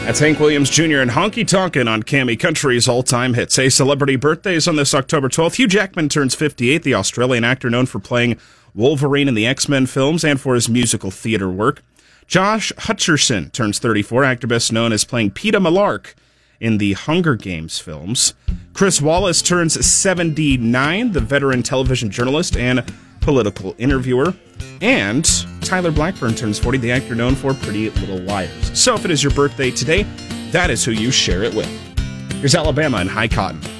That's Hank Williams Jr. and Honky Tonkin' on Cammy Country's all-time hits. A celebrity birthdays on this October 12th. Hugh Jackman turns 58, the Australian actor known for playing Wolverine in the X-Men films and for his musical theater work. Josh Hutcherson turns 34, actor best known as playing Peeta Mellark in the Hunger Games films. Chris Wallace turns 79, the veteran television journalist and political interviewer. And Tyler Blackburn turns 40, the actor known for Pretty Little Liars. So if it is your birthday today, that is who you share it with. Here's Alabama and High Cotton.